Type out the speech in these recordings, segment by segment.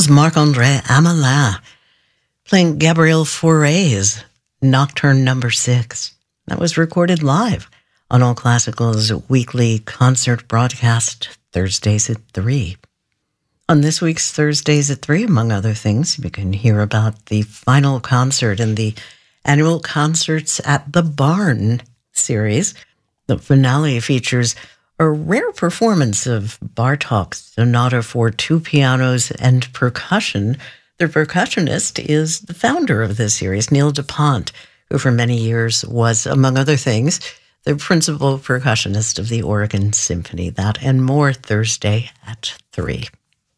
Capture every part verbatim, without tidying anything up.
was Marc-André Amelin playing Gabriel Fauré's Nocturne Number Six. That was recorded live on All Classical's weekly concert broadcast, Thursdays at three. On this week's Thursdays at three, among other things, you can hear about the final concert in the annual Concerts at the Barn series. The finale features a rare performance of Bartók's Sonata for two pianos and percussion. The percussionist is the founder of this series, Neil DuPont, who for many years was, among other things, the principal percussionist of the Oregon Symphony. That and more Thursday at three.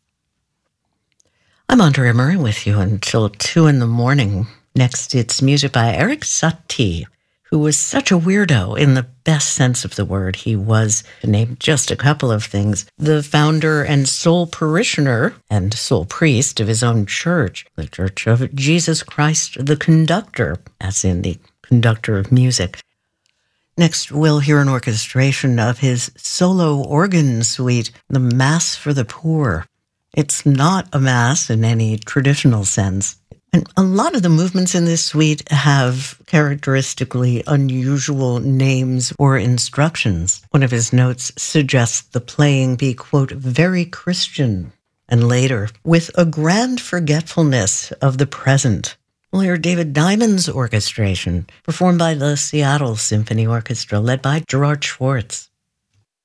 I'm Andrea Murray with you until two in the morning. Next, it's music by Erik Satie, who was such a weirdo in the best sense of the word. He was, to name just a couple of things, the founder and sole parishioner and sole priest of his own church, the Church of Jesus Christ the Conductor, as in the conductor of music. Next, we'll hear an orchestration of his solo organ suite, The Mass for the Poor. It's not a mass in any traditional sense. And a lot of the movements in this suite have characteristically unusual names or instructions. One of his notes suggests the playing be, quote, very Christian. And later, with a grand forgetfulness of the present. We'll hear David Diamond's orchestration, performed by the Seattle Symphony Orchestra, led by Gerard Schwartz.